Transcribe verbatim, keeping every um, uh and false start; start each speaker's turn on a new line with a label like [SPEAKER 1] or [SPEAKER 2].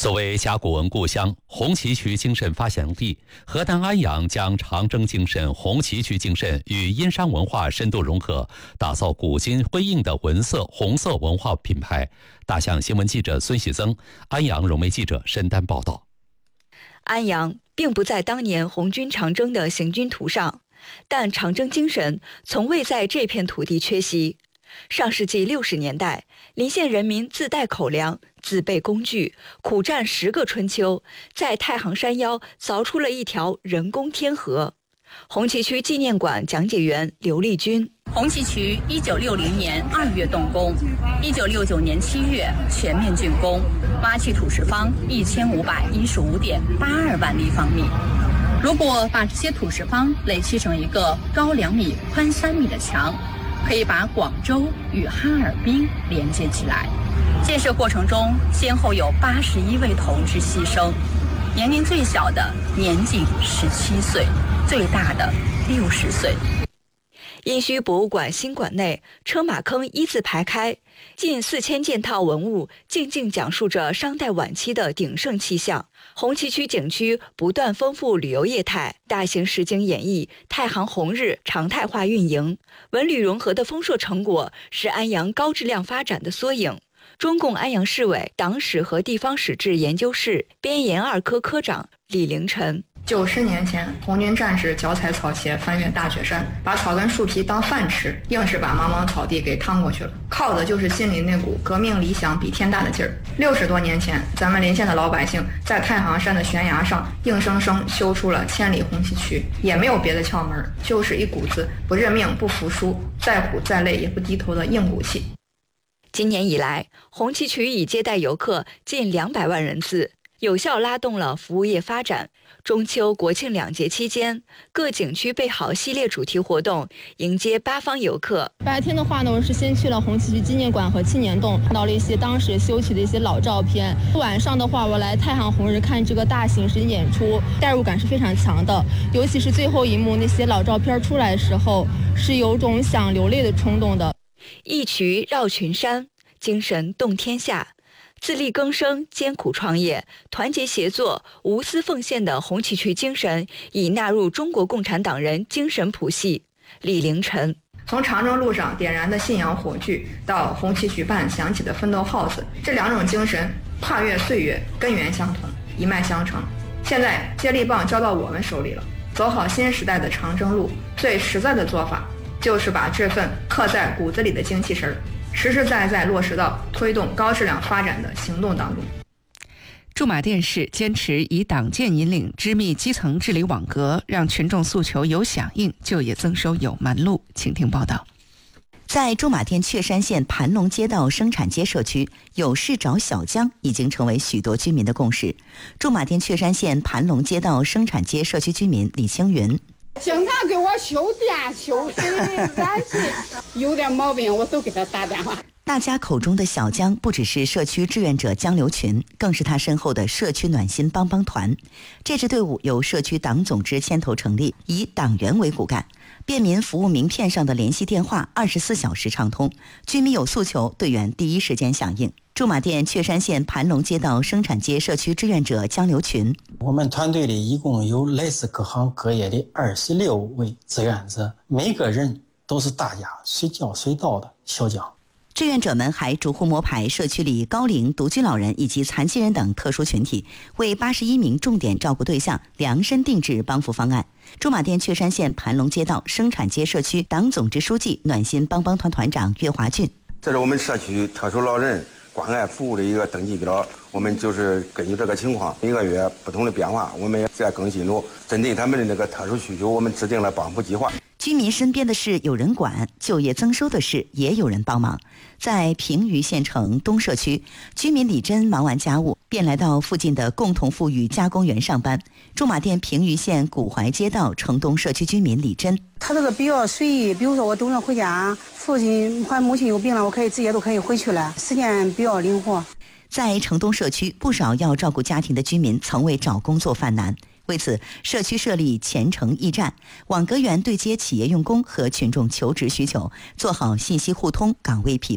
[SPEAKER 1] 作为甲骨文故乡、红旗渠精神发祥地，河南安阳将长征精神、红旗渠精神与殷商文化深度融合，打造古今辉映的文色红色文化品牌。大象新闻记者孙喜增，安阳融媒记者申丹报道。
[SPEAKER 2] 安阳并不在当年红军长征的行军图上，但长征精神从未在这片土地缺席。上世纪六十年代，临县人民自带口粮、自备工具，苦战十个春秋，在太行山腰凿出了一条人工天河。红旗渠纪念馆讲解员刘丽君：
[SPEAKER 3] 红旗渠一九六零年二月动工，一九六九年七月全面竣工，挖砌土石方一千五百一十五点八二万立方米。如果把这些土石方垒砌成一个高两米、宽三米的墙，可以把广州与哈尔滨连接起来。建设过程中，先后有八十一位同志牺牲，年龄最小的年仅十七岁，最大的六十岁。
[SPEAKER 2] 殷墟博物馆新馆内，车马坑一字排开，近四千件套文物静静讲述着商代晚期的鼎盛气象。红旗渠景区不断丰富旅游业态，大型实景演绎太行红日常态化运营，文旅融合的丰硕成果是安阳高质量发展的缩影。中共安阳市委党史和地方史志研究室边研二科科长李凌晨：
[SPEAKER 4] 九十年前，红军战士脚踩草鞋翻越大雪山，把草根树皮当饭吃，硬是把茫茫草地给趟过去了。靠的就是心里那股革命理想比天大的劲儿。六十多年前，咱们临县的老百姓在太行山的悬崖上硬生生修出了千里红旗渠，也没有别的窍门，就是一股子不认命、不服输，再苦再累也不低头的硬骨气。
[SPEAKER 2] 今年以来，红旗渠已接待游客近两百万人次，有效拉动了服务业发展。中秋、国庆两节期间，各景区备好系列主题活动，迎接八方游客。
[SPEAKER 5] 白天的话呢，我是先去了红旗渠纪念馆和青年洞，看到了一些当时修起的一些老照片。晚上的话，我来太行红日看这个大型实景演出，代入感是非常强的。尤其是最后一幕，那些老照片出来的时候，是有种想流泪的冲动的。
[SPEAKER 2] 一渠绕群山，精神动天下。自力更生、艰苦创业、团结协作、无私奉献的红旗渠精神已纳入中国共产党人精神谱系。李凌晨：
[SPEAKER 4] 从长征路上点燃的信仰火炬，到红旗渠畔响起的奋斗号子，这两种精神跨越岁月，根源相同，一脉相承。现在接力棒交到我们手里了，走好新时代的长征路，最实在的做法就是把这份刻在骨子里的精气神儿实实在在落实到推动高质量发展的行动当中。
[SPEAKER 6] 驻马店市坚持以党建引领，织密基层治理网格，让群众诉求有响应，就业增收有门路。请听报道。
[SPEAKER 7] 在驻马店确山县盘龙街道生产街社区，有事找小江已经成为许多居民的共识。驻马店确山县盘龙街道生产街社区居民李青云：
[SPEAKER 8] 经常给我修电、修水、燃气，有点毛病我都给他打电话。
[SPEAKER 7] 大家口中的小江不只是社区志愿者江流群，更是他身后的社区暖心帮帮团。这支队伍由社区党总支牵头成立，以党员为骨干，便民服务名片上的联系电话二十四小时畅通，居民有诉求，队员第一时间响应。驻马店确山县盘龙街道生产街社区志愿者江流群：
[SPEAKER 9] 我们团队里一共有来自各行各业的二十六位志愿者，每个人都是大家随叫随到的小江。
[SPEAKER 7] 志愿者们还逐户摸排社区里高龄、独居老人以及残疾人等特殊群体，为八十一名重点照顾对象量身定制帮扶方案。驻马店确山县盘龙街道生产街社区党总支书记、暖心帮帮团团长岳华俊：
[SPEAKER 10] 这是我们社区特殊老人关爱服务的一个登记表，我们就是根据这个情况，每个月不同的变化，我们也在更新中，针对他们的那个特殊需求，我们制定了帮扶计划。
[SPEAKER 7] 居民身边的事有人管，就业增收的事也有人帮忙。在平舆县城东社区，居民李珍忙完家务，便来到附近的共同富裕加工园上班。驻马店平舆县古槐街道城东社区居民李珍：
[SPEAKER 11] 他这个比较随意，比如说我中午回家，父亲或母亲有病了，我可以直接都可以回去了，时间比较灵活。
[SPEAKER 7] 在城东社区，不少要照顾家庭的居民曾为找工作犯难。为此，社区设立前程驿站，网格员对接企业用工和群众求职需求，做好信息互通、岗位匹